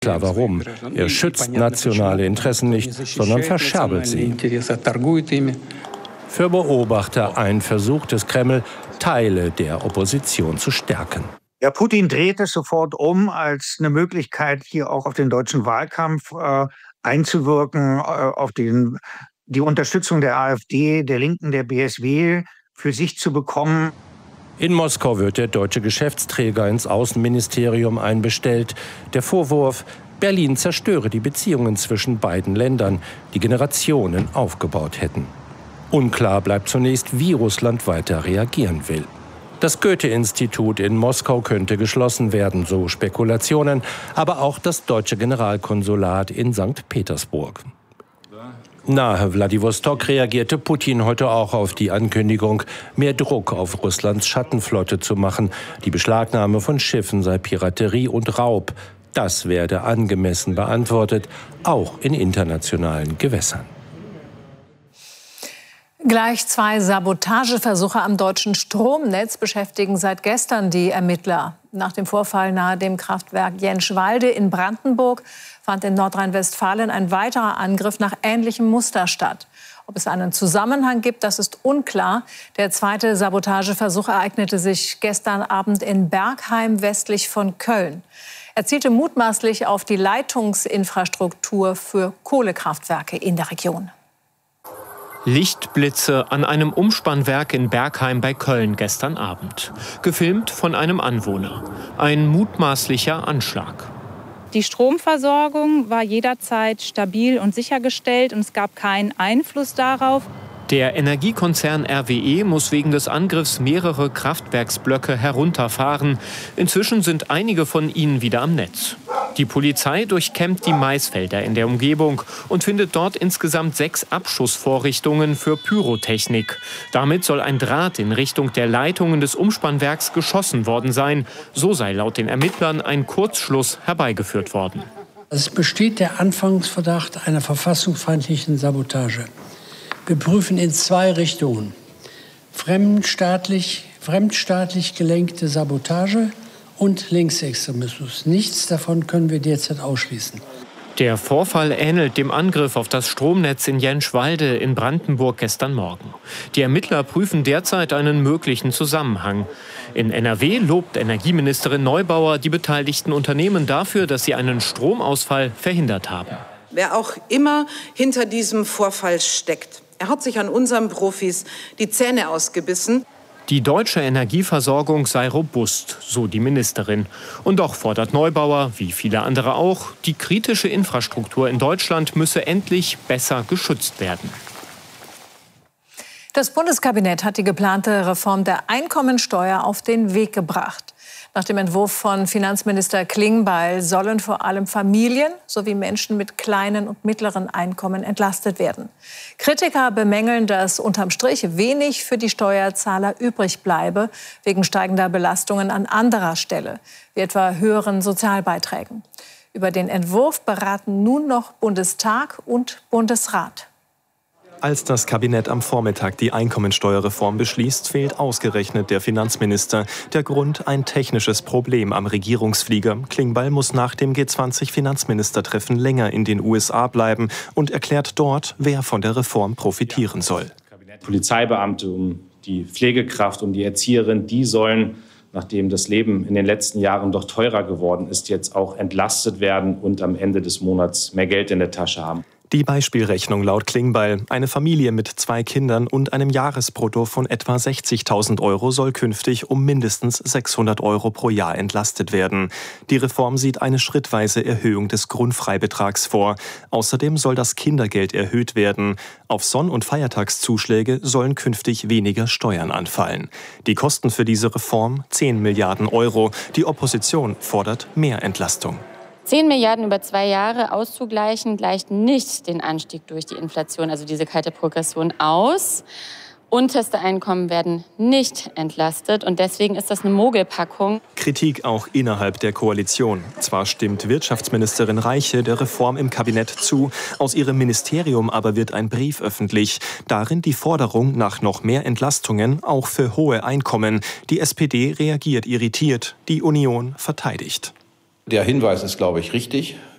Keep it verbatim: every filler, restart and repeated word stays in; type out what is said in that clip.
Klar warum. Er schützt nationale Interessen nicht, sondern verscherbelt sie. Für Beobachter ein Versuch des Kreml, Teile der Opposition zu stärken. Ja, Putin dreht es sofort um als eine Möglichkeit, hier auch auf den deutschen Wahlkampf äh, einzuwirken, äh, auf den, die Unterstützung der AfD, der Linken, der B S W für sich zu bekommen. In Moskau wird der deutsche Geschäftsträger ins Außenministerium einbestellt. Der Vorwurf, Berlin zerstöre die Beziehungen zwischen beiden Ländern, die Generationen aufgebaut hätten. Unklar bleibt zunächst, wie Russland weiter reagieren will. Das Goethe-Institut in Moskau könnte geschlossen werden, so Spekulationen, aber auch das deutsche Generalkonsulat in Sankt Petersburg. Nahe Wladiwostok reagierte Putin heute auch auf die Ankündigung, mehr Druck auf Russlands Schattenflotte zu machen. Die Beschlagnahme von Schiffen sei Piraterie und Raub. Das werde angemessen beantwortet, auch in internationalen Gewässern. Gleich zwei Sabotageversuche am deutschen Stromnetz beschäftigen seit gestern die Ermittler. Nach dem Vorfall nahe dem Kraftwerk Jenschwalde in Brandenburg fand in Nordrhein-Westfalen ein weiterer Angriff nach ähnlichem Muster statt. Ob es einen Zusammenhang gibt, das ist unklar. Der zweite Sabotageversuch ereignete sich gestern Abend in Bergheim westlich von Köln. Er zielte mutmaßlich auf die Leitungsinfrastruktur für Kohlekraftwerke in der Region. Lichtblitze an einem Umspannwerk in Bergheim bei Köln gestern Abend. Gefilmt von einem Anwohner. Ein mutmaßlicher Anschlag. Die Stromversorgung war jederzeit stabil und sichergestellt und es gab keinen Einfluss darauf. Der Energiekonzern R W E muss wegen des Angriffs mehrere Kraftwerksblöcke herunterfahren. Inzwischen sind einige von ihnen wieder am Netz. Die Polizei durchkämmt die Maisfelder in der Umgebung und findet dort insgesamt sechs Abschussvorrichtungen für Pyrotechnik. Damit soll ein Draht in Richtung der Leitungen des Umspannwerks geschossen worden sein. So sei laut den Ermittlern ein Kurzschluss herbeigeführt worden. Es besteht der Anfangsverdacht einer verfassungsfeindlichen Sabotage. Wir prüfen in zwei Richtungen. Fremdstaatlich, fremdstaatlich gelenkte Sabotage und Linksextremismus. Nichts davon können wir derzeit ausschließen. Der Vorfall ähnelt dem Angriff auf das Stromnetz in Jenschwalde in Brandenburg gestern Morgen. Die Ermittler prüfen derzeit einen möglichen Zusammenhang. In N R W lobt Energieministerin Neubauer die beteiligten Unternehmen dafür, dass sie einen Stromausfall verhindert haben. Wer auch immer hinter diesem Vorfall steckt, er hat sich an unseren Profis die Zähne ausgebissen. Die deutsche Energieversorgung sei robust, so die Ministerin. Und doch fordert Neubauer, wie viele andere auch, die kritische Infrastruktur in Deutschland müsse endlich besser geschützt werden. Das Bundeskabinett hat die geplante Reform der Einkommensteuer auf den Weg gebracht. Nach dem Entwurf von Finanzminister Klingbeil sollen vor allem Familien sowie Menschen mit kleinen und mittleren Einkommen entlastet werden. Kritiker bemängeln, dass unterm Strich wenig für die Steuerzahler übrig bleibe, wegen steigender Belastungen an anderer Stelle, wie etwa höheren Sozialbeiträgen. Über den Entwurf beraten nun noch Bundestag und Bundesrat. Als das Kabinett am Vormittag die Einkommensteuerreform beschließt, fehlt ausgerechnet der Finanzminister. Der Grund: ein technisches Problem am Regierungsflieger. Klingbeil muss nach dem G zwanzig Finanzministertreffen länger in den U S A bleiben und erklärt dort, wer von der Reform profitieren soll. Polizeibeamte, um die Pflegekraft, um die Erzieherin, die sollen, nachdem das Leben in den letzten Jahren doch teurer geworden ist, jetzt auch entlastet werden und am Ende des Monats mehr Geld in der Tasche haben. Die Beispielrechnung laut Klingbeil: Eine Familie mit zwei Kindern und einem Jahresbrutto von etwa sechzigtausend Euro soll künftig um mindestens sechshundert Euro pro Jahr entlastet werden. Die Reform sieht eine schrittweise Erhöhung des Grundfreibetrags vor. Außerdem soll das Kindergeld erhöht werden. Auf Sonn- und Feiertagszuschläge sollen künftig weniger Steuern anfallen. Die Kosten für diese Reform: zehn Milliarden Euro. Die Opposition fordert mehr Entlastung. zehn Milliarden über zwei Jahre auszugleichen, gleicht nicht den Anstieg durch die Inflation, also diese kalte Progression, aus. Unterste Einkommen werden nicht entlastet und deswegen ist das eine Mogelpackung. Kritik auch innerhalb der Koalition. Zwar stimmt Wirtschaftsministerin Reiche der Reform im Kabinett zu, aus ihrem Ministerium aber wird ein Brief öffentlich. Darin die Forderung nach noch mehr Entlastungen, auch für hohe Einkommen. Die S P D reagiert irritiert, die Union verteidigt. Der Hinweis ist, glaube ich, richtig.